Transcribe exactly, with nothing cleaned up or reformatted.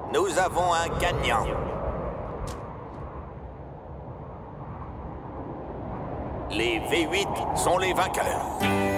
Nous avons un gagnant. Les V huit sont les vainqueurs.